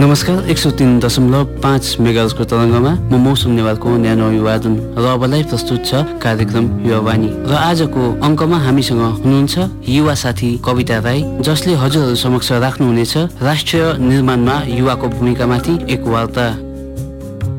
नमस्कार 103.5 मेगाहर्जको तरङ्गमा म मौसम नेवारको न्यानो अभिवादन र अबलाई प्रस्तुत छ कार्यक्रम युवावाणी र आजको अङ्कमा हामीसँग हुनुहुन्छ युवा साथी कविता राई, जसले हजुरहरू समक्ष राख्नुहुनेछ राष्ट्रिय निर्माणमा युवाको भूमिकामाथि एक वार्ता।